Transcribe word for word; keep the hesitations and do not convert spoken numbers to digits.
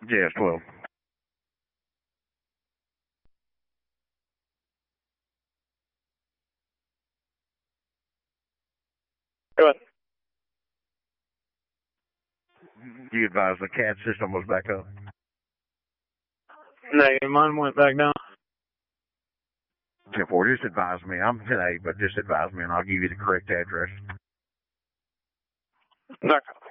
J S twelve. Go ahead. You advised the C A D system was back up. Negative, mine went back down. ten four, just advise me. I'm ten eight, but just advise me and I'll give you the correct address. Doctor.